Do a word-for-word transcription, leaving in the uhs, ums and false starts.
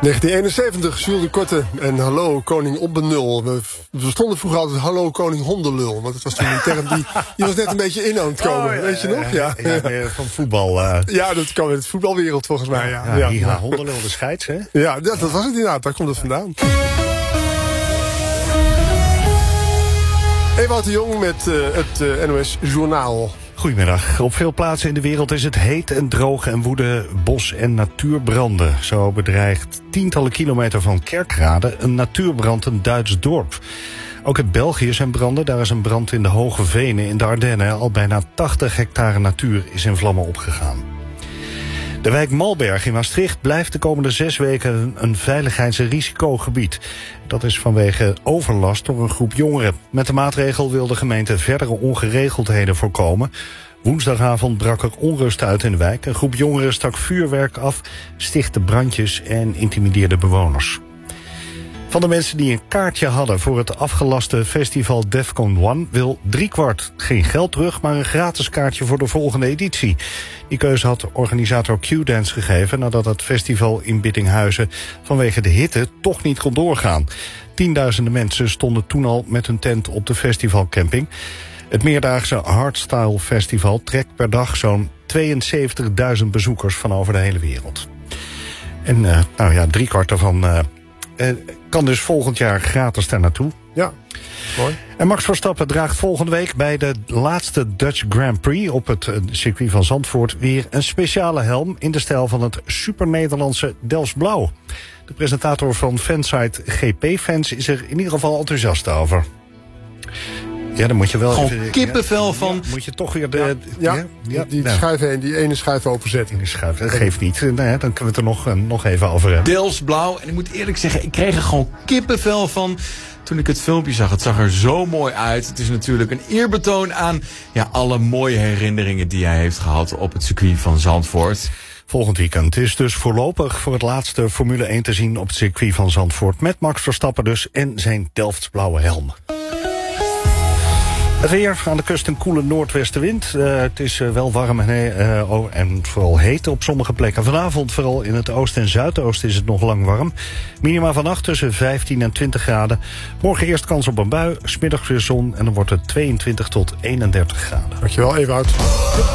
negentien eenenzeventig, Jules de Korte en Hallo Koning op de nul. We verstonden vroeger altijd Hallo Koning Hondenlul. Want het was toen een term die, die was net een beetje in aan het komen. Oh, ja, weet je nog? Ja, ja, ja, van voetbal. Uh... Ja, dat kwam in het voetbalwereld volgens mij. Ja, ja, ja. ja Hondenlul de scheids, hè? Ja, dat, dat was het inderdaad. Daar komt het vandaan. Ewout de Jong met uh, het uh, N O S Journaal. Goedemiddag. Op veel plaatsen in de wereld is het heet en droog en woeden bos- en natuurbranden. Zo bedreigt tientallen kilometer van Kerkrade een natuurbrand een Duits dorp. Ook in België zijn branden. Daar is een brand in de Hoge Venen in de Ardennen. Al bijna tachtig hectare natuur is in vlammen opgegaan. De wijk Malberg in Maastricht blijft de komende zes weken een veiligheids- en risicogebied. Dat is vanwege overlast door een groep jongeren. Met de maatregel wil de gemeente verdere ongeregeldheden voorkomen. Woensdagavond brak er onrust uit in de wijk. Een groep jongeren stak vuurwerk af, stichtte brandjes en intimideerde bewoners. Van de mensen die een kaartje hadden voor het afgelaste festival Defcon One wil driekwart geen geld terug, maar een gratis kaartje voor de volgende editie. Die keuze had organisator Q-Dance gegeven nadat het festival in Biddinghuizen vanwege de hitte toch niet kon doorgaan. Tienduizenden mensen stonden toen al met hun tent op de festivalcamping. Het meerdaagse Hardstyle Festival trekt per dag zo'n tweeënzeventigduizend bezoekers van over de hele wereld. En uh, nou ja, driekwart daarvan uh, uh, kan dus volgend jaar gratis daar naartoe. Ja, mooi. En Max Verstappen draagt volgende week bij de laatste Dutch Grand Prix op het circuit van Zandvoort weer een speciale helm in de stijl van het super-Nederlandse Delfts Blauw. De presentator van fansite G P-fans is er in ieder geval enthousiast over. Ja, dan moet je wel gewoon even, kippenvel ja, van. Ja, moet je toch weer de. Ja, ja, ja die, nou. schuif heen, die ene schuif openzetten. Die schuif, dat geeft niet. Nee, dan kunnen we het er nog, nog even over hebben. Delfts Blauw. En ik moet eerlijk zeggen, ik kreeg er gewoon kippenvel van toen ik het filmpje zag. Het zag er zo mooi uit. Het is natuurlijk een eerbetoon aan ja, alle mooie herinneringen die hij heeft gehad op het circuit van Zandvoort. Volgend weekend is dus voorlopig voor het laatste Formule één te zien op het circuit van Zandvoort. Met Max Verstappen dus en zijn Delfts blauwe helm. Het weer, aan de kust een koele noordwestenwind. Uh, het is uh, wel warm en, uh, oh, en vooral heet op sommige plekken. Vanavond vooral in het oosten en zuidoosten is het nog lang warm. Minima vannacht tussen vijftien en twintig graden. Morgen eerst kans op een bui, 's middags weer zon en dan wordt het tweeëntwintig tot eenendertig graden. Dankjewel, Ewout.